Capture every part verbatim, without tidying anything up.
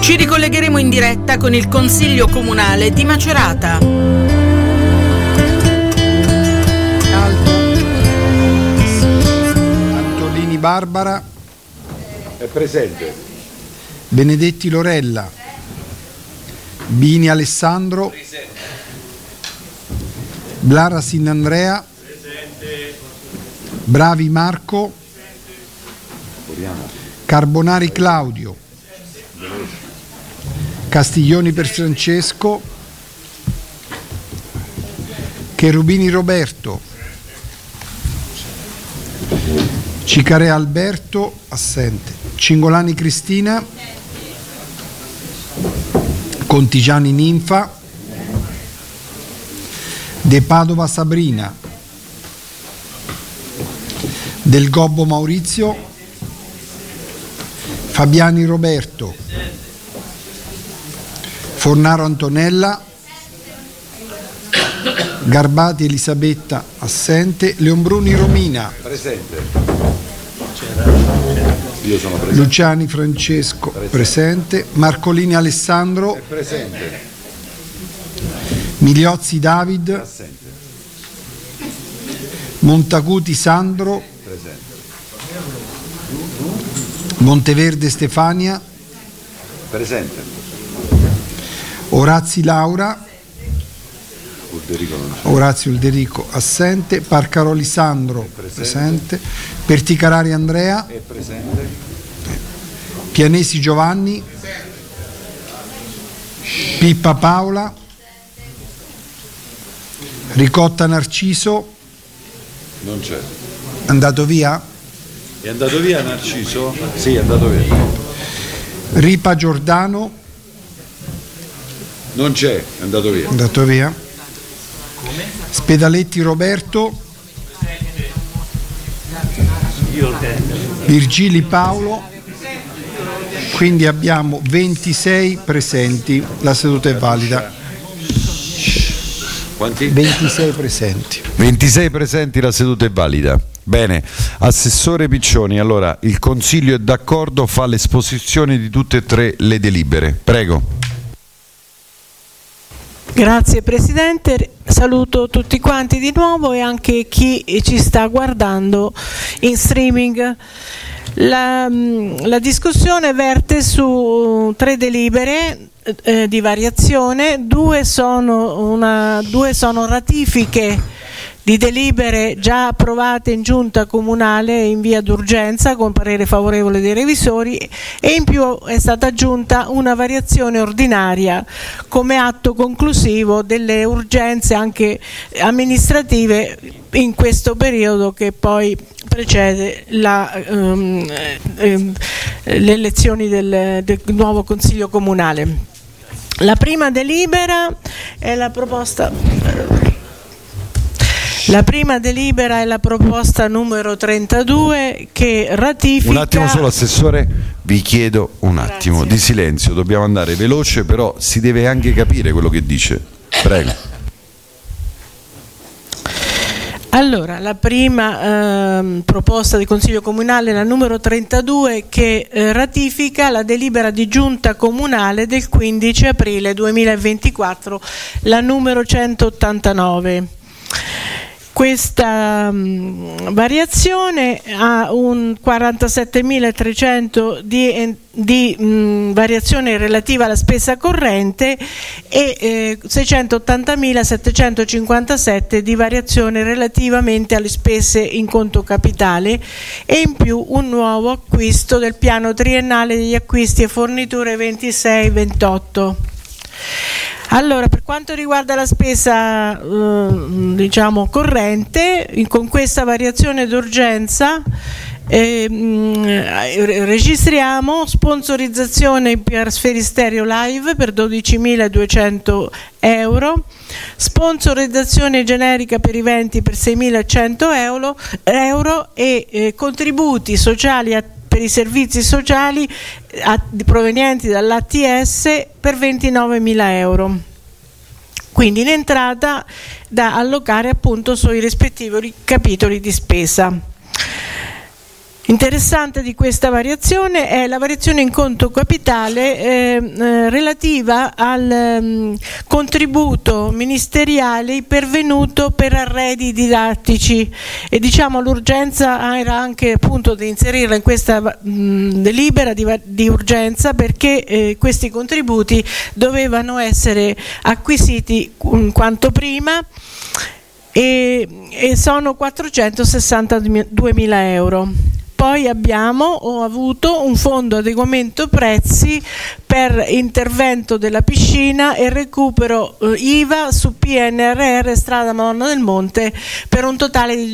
Ci ricollegheremo in diretta con il Consiglio Comunale di Macerata. Antolini Barbara. È presente. Benedetti Lorella. Bini Alessandro. Presente. Blara Sin Andrea. Presente. Bravi Marco. Presente. Carbonari Claudio. Castiglioni per Francesco. Cherubini Roberto. Cicarea Alberto, assente. Cingolani Cristina. Contigiani Ninfa. De Padova Sabrina. Del Gobbo Maurizio. Fabiani Roberto. Fornaro Antonella. Garbati Elisabetta, assente. Leonbruni Romina. Presente. Io sono presente. Luciani Francesco, presente. presente. Marcolini Alessandro. È presente. Migliozzi David. Assente. Montacuti Sandro. Presente. Monteverde Stefania. Presente. Orazzi Laura. Ulderico non c'è. Orazio Ulderico, assente. Parcaroli Sandro, presente. presente. Perticarari Andrea. È presente. Pianesi Giovanni. Pippa Paola. Ricotta Narciso. Non c'è. Andato via? È andato via Narciso? Sì, è andato via. Ripa Giordano. Non c'è, è andato via. Andato via. Spedaletti Roberto. Virgili Paolo. Quindi abbiamo ventisei presenti. La seduta è valida. Quanti? ventisei presenti. ventisei presenti, la seduta è valida. Bene, Assessore Piccioni, allora il Consiglio è d'accordo, fa l'esposizione di tutte e tre le delibere. Prego. Grazie Presidente, saluto tutti quanti di nuovo e anche chi ci sta guardando in streaming. La, la discussione verte su tre delibere eh, di variazione, due sono, una, due sono ratifiche di delibere già approvate in giunta comunale in via d'urgenza con parere favorevole dei revisori, e in più è stata aggiunta una variazione ordinaria come atto conclusivo delle urgenze anche amministrative in questo periodo che poi precede la, um, eh, le elezioni del, del nuovo Consiglio Comunale. La prima delibera è la proposta La prima delibera è la proposta numero trentadue che ratifica... Un attimo solo, Assessore, vi chiedo un attimo Grazie. di silenzio, dobbiamo andare veloce, però si deve anche capire quello che dice. Prego. Allora, la prima ehm, proposta di Consiglio Comunale è la numero trentadue che eh, ratifica la delibera di Giunta Comunale del quindici aprile duemilaventiquattro, la numero centottantanove. Questa mh, variazione ha un quarantasettemilatrecento di, di mh, variazione relativa alla spesa corrente e eh, seicentottantamilasettecentocinquantasette di variazione relativamente alle spese in conto capitale, e in più un nuovo acquisto del piano triennale degli acquisti e forniture ventisei ventotto. Allora, per quanto riguarda la spesa eh, diciamo corrente, in, con questa variazione d'urgenza eh, mh, registriamo sponsorizzazione per Sferisterio Live per dodicimiladuecento euro, sponsorizzazione generica per eventi per seimilacento euro, euro e eh, contributi sociali a per i servizi sociali a, provenienti dall'A T S per ventinovemila euro. Quindi in entrata da allocare appunto sui rispettivi capitoli di spesa. Interessante di questa variazione è la variazione in conto capitale eh, eh, relativa al um, contributo ministeriale pervenuto per arredi didattici, e diciamo l'urgenza era anche appunto di inserirla in questa mh, delibera di, di urgenza, perché eh, questi contributi dovevano essere acquisiti um, quanto prima, e, e sono quattrocentosessantaduemila euro. Poi abbiamo ho avuto un fondo adeguamento prezzi per intervento della piscina e recupero eh, I V A su P N R R Strada Madonna del Monte per un totale di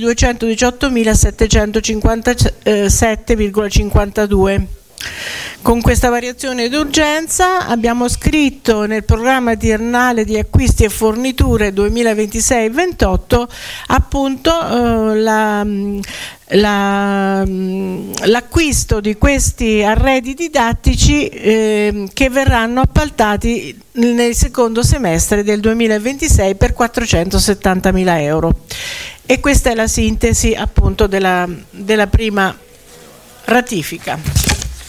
duecentodiciottomilasettecentocinquantasette virgola cinquantadue. Con questa variazione d'urgenza abbiamo scritto nel programma diurnale di acquisti e forniture duemilaventisei ventotto appunto eh, la, la, l'acquisto di questi arredi didattici eh, che verranno appaltati nel secondo semestre del duemilaventisei per quattrocentosettantamila euro. E questa è la sintesi appunto della, della prima ratifica.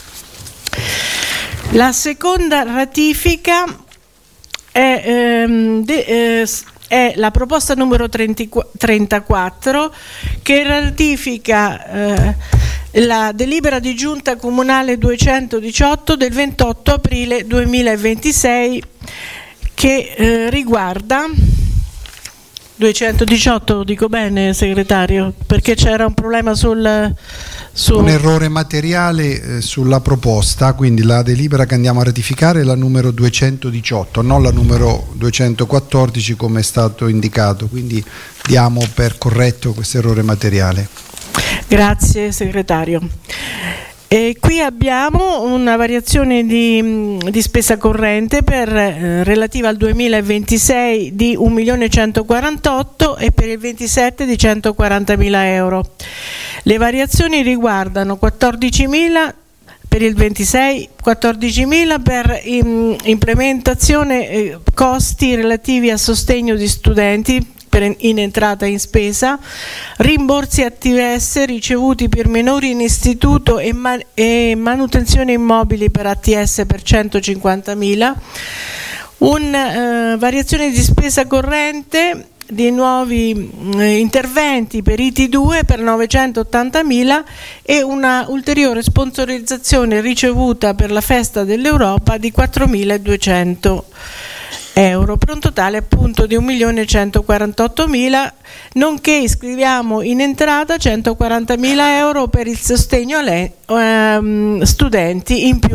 La seconda ratifica è, ehm, de, eh, è la proposta numero trentaquattro, che ratifica eh, la delibera di giunta comunale duecentodiciotto del ventotto aprile duemilaventisei, che eh, riguarda duecentodiciotto, dico bene segretario, perché c'era un problema sul, su... un errore materiale eh, sulla proposta, quindi la delibera che andiamo a ratificare è la numero duecentodiciotto, non la numero duecentoquattordici come è stato indicato, quindi diamo per corretto questo errore materiale. Grazie segretario. E qui abbiamo una variazione di, di spesa corrente per, eh, relativa al duemilaventisei di un milione centoquarantotto e per il ventisette di centoquarantamila euro. Le variazioni riguardano quattordicimila per il ventisei, quattordicimila per in, implementazione eh, costi relativi a sostegno di studenti in entrata in spesa, rimborsi A T S ricevuti per minori in istituto e, man- e manutenzione immobili per A T S per centocinquantamila, una uh, variazione di spesa corrente di nuovi eh, interventi per I T due per novecentottantamila e una ulteriore sponsorizzazione ricevuta per la festa dell'Europa di quattromiladuecento euro, per un totale appunto di un milione centoquarantottomila, nonché iscriviamo in entrata centoquarantamila euro per il sostegno alle ehm, studenti in più